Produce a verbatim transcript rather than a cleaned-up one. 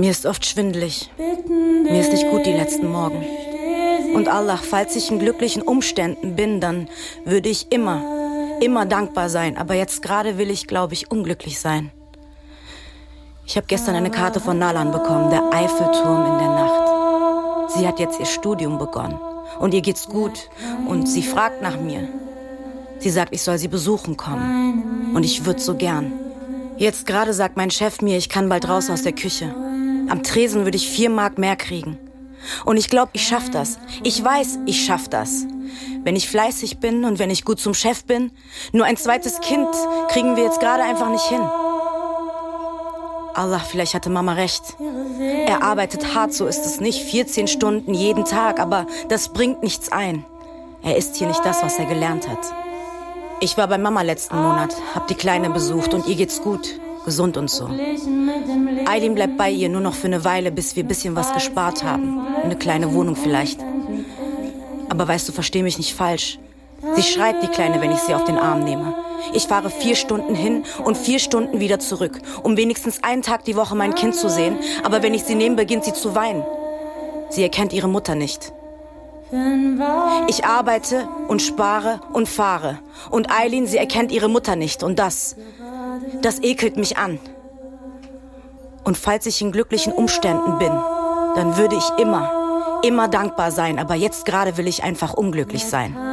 Mir ist oft schwindelig. Mir ist nicht gut die letzten Morgen. Und Allah, falls ich in glücklichen Umständen bin, dann würde ich immer, immer dankbar sein. Aber jetzt gerade will ich, glaube ich, unglücklich sein. Ich habe gestern eine Karte von Nalan bekommen, der Eiffelturm in der Nacht. Sie hat jetzt ihr Studium begonnen. Und ihr geht's gut. Und sie fragt nach mir. Sie sagt, ich soll sie besuchen kommen. Und ich würde so gern. Jetzt gerade sagt mein Chef mir, ich kann bald raus aus der Küche. Am Tresen würde ich vier Mark mehr kriegen. Und ich glaube, ich schaff das. Ich weiß, ich schaff das. Wenn ich fleißig bin und wenn ich gut zum Chef bin. Nur ein zweites Kind kriegen wir jetzt gerade einfach nicht hin. Allah, vielleicht hatte Mama recht. Er arbeitet hart, so ist es nicht. vierzehn Stunden jeden Tag, aber das bringt nichts ein. Er ist hier nicht das, was er gelernt hat. Ich war bei Mama letzten Monat, hab die Kleine besucht und ihr geht's gut, gesund und so. Aylin bleibt bei ihr nur noch für eine Weile, bis wir ein bisschen was gespart haben. Eine kleine Wohnung vielleicht. Aber weißt du, versteh mich nicht falsch. Sie schreit, die Kleine, wenn ich sie auf den Arm nehme. Ich fahre vier Stunden hin und vier Stunden wieder zurück, um wenigstens einen Tag die Woche mein Kind zu sehen. Aber wenn ich sie nehme, beginnt sie zu weinen. Sie erkennt ihre Mutter nicht. Ich arbeite und spare und fahre. Und Aylin, sie erkennt ihre Mutter nicht. Und das, das ekelt mich an. Und falls ich in glücklichen Umständen bin, dann würde ich immer, immer dankbar sein. Aber jetzt gerade will ich einfach unglücklich sein.